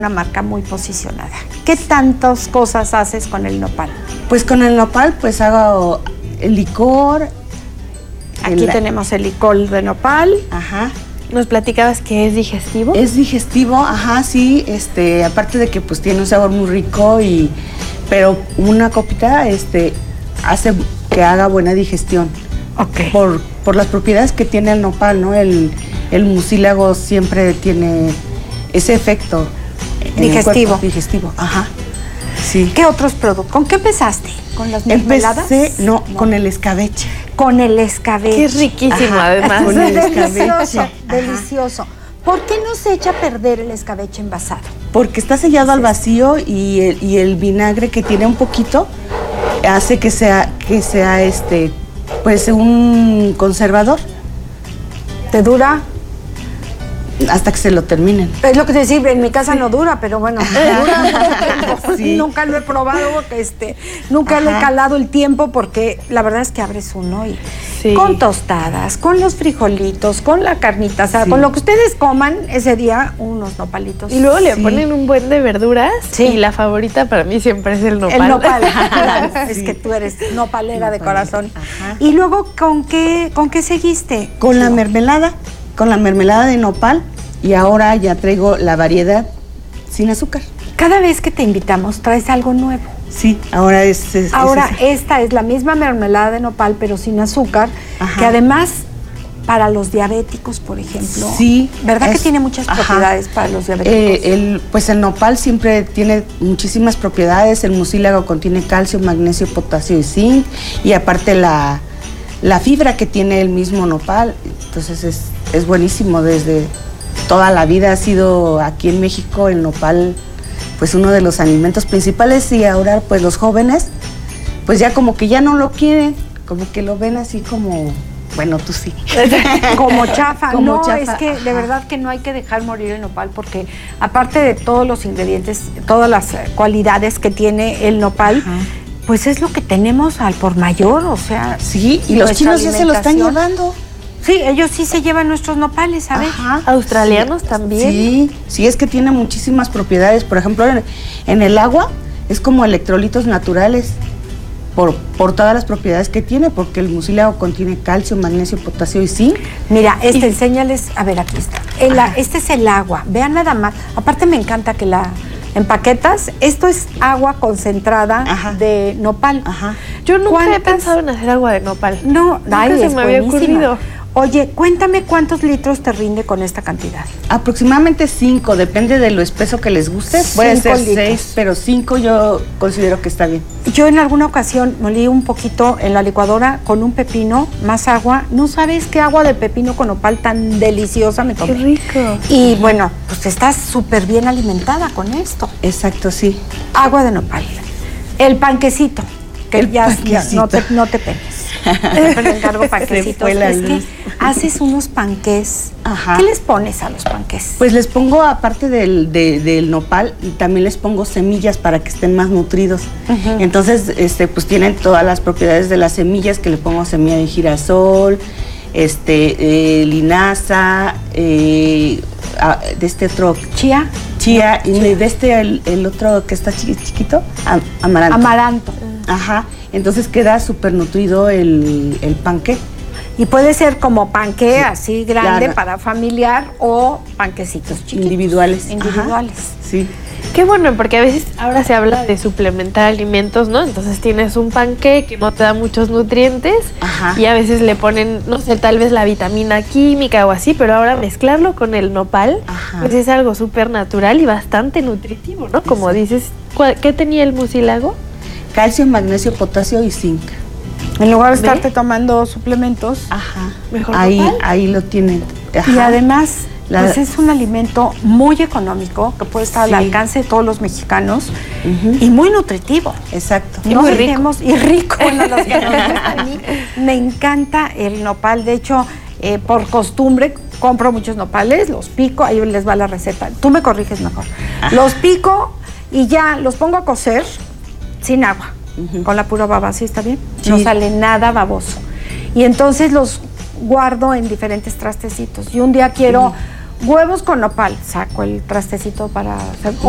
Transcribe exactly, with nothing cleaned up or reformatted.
Una marca muy posicionada. ¿Qué tantas cosas haces con el nopal? Pues con el nopal pues hago el licor. Aquí el, tenemos el licor de nopal. Ajá. ¿Nos platicabas que es digestivo? Es digestivo, ajá, sí, este, aparte de que pues tiene un sabor muy rico y pero una copita este hace que haga buena digestión. Ok. Por, por las propiedades que tiene el nopal, ¿no? El, el mucílago siempre tiene ese efecto digestivo. Digestivo, ajá. Sí. ¿Qué otros productos? ¿Con qué empezaste? ¿Con las mermeladas? Empecé, no, no, con el escabeche. Con el escabeche. Que es riquísimo, ajá, además. Con el delicioso, delicioso. ¿Por qué no se echa a perder el escabeche envasado? Porque está sellado al vacío y el, y el vinagre que tiene un poquito hace que sea, que sea este, pues un conservador. ¿Te dura? Hasta que se lo terminen. Es lo que te decía, en mi casa sí. No dura, pero bueno, dura mucho tiempo. Sí. Nunca lo he probado, este, nunca Ajá. le he calado el tiempo porque la verdad es que abres uno y sí. con tostadas, con los frijolitos, con la carnita, o sea, sí. con lo que ustedes coman ese día, unos nopalitos. Y luego le sí. ponen un buen de verduras sí. y la favorita para mí siempre es el nopal. El nopal, claro, sí. es que tú eres nopalera Nopal. de corazón. Ajá. Y luego, ¿con qué, con qué seguiste? Con la mermelada. Con la mermelada de nopal y ahora ya traigo la variedad sin azúcar. Cada vez que te invitamos traes algo nuevo. Sí, ahora es... es ahora es esta es la misma mermelada de nopal pero sin azúcar, Ajá. que además para los diabéticos, por ejemplo. Sí. ¿Verdad es, que tiene muchas Ajá. propiedades para los diabéticos? Eh, el, pues el nopal siempre tiene muchísimas propiedades. El mucílago contiene calcio, magnesio, potasio y zinc. Y aparte la, la fibra que tiene el mismo nopal, entonces es... Es buenísimo, desde toda la vida ha sido aquí en México el nopal pues uno de los alimentos principales y ahora pues los jóvenes pues ya como que ya no lo quieren, como que lo ven así como, bueno tú sí. Como chafa, como no, chafa. Es que de verdad que no hay que dejar morir el nopal porque aparte de todos los ingredientes, todas las cualidades que tiene el nopal, Ajá. pues es lo que tenemos al por mayor, o sea. Sí, y los chinos ya se lo están llevando. Sí, ellos sí se llevan nuestros nopales, ¿sabes? Ajá. Australianos sí, también. Sí, sí, es que tiene muchísimas propiedades. Por ejemplo, en, en el agua es como electrolitos naturales por, por todas las propiedades que tiene, porque el mucílago contiene calcio, magnesio, potasio y zinc. Mira, este, y, enséñales, a ver, aquí está. El, este es el agua, vean nada más. Aparte me encanta que la empaquetas. Esto es agua concentrada Ajá. de nopal. Ajá. Yo nunca he pensado en hacer agua de nopal. No, nunca ay, se es me había ocurrido. Oye, cuéntame cuántos litros te rinde con esta cantidad. Aproximadamente cinco, depende de lo espeso que les guste. Puede ser seis, pero cinco yo considero que está bien. Yo en alguna ocasión molí un poquito en la licuadora con un pepino, más agua. No sabes qué agua de pepino con nopal tan deliciosa me tomé. Qué rico. Y bueno, pues estás súper bien alimentada con esto. Exacto, sí. Agua de nopal. El panquecito, que El ya, panquecito. ya no te, no te penes. Pero encargo panquecitos. Es que haces unos panqués. Ajá. ¿Qué les pones a los panqués? Pues les pongo, aparte del, de, del nopal, también les pongo semillas para que estén más nutridos. Uh-huh. Entonces, este, pues tienen todas las propiedades de las semillas, que le pongo semilla de girasol, este, eh, linaza, eh, de este otro... ¿Chía? Chía, no, y chía. de este, el, el otro que está chiquito, amaranto. Amaranto. Ajá. Entonces queda súper nutrido el, el panqué. Y puede ser como panqué sí, así grande claro. para familiar o panquecitos chiquitos. Individuales. Individuales. Ajá. Sí. Qué bueno, porque a veces ahora se habla de suplementar alimentos, ¿no? Entonces tienes un panqué que no te da muchos nutrientes Ajá. y a veces le ponen, no sé, tal vez la vitamina química o así, pero ahora mezclarlo con el nopal, Ajá. pues es algo súper natural y bastante nutritivo, ¿no? Como sí. dices, ¿qué tenía el mucílago? Calcio, magnesio, potasio y zinc. En lugar de estarte ¿Ve? tomando suplementos, Ajá. mejor ahí, nopal. ahí lo tienen. Ajá. Y además, La... pues es un alimento muy económico que puede estar sí. al alcance de todos los mexicanos uh-huh. y muy nutritivo. Exacto. Y no muy rico. Y rico. Bueno, los que nos gustan a mí. Me encanta el nopal. De hecho, eh, por costumbre, compro muchos nopales, los pico, ahí les va la receta. Tú me corriges mejor. Ajá. Los pico y ya los pongo a cocer sin agua, uh-huh. con la pura baba, ¿sí está bien? Sí. No sale nada baboso. Y entonces los guardo en diferentes trastecitos. Y un día quiero uh-huh. huevos con nopal, saco el trastecito para hacer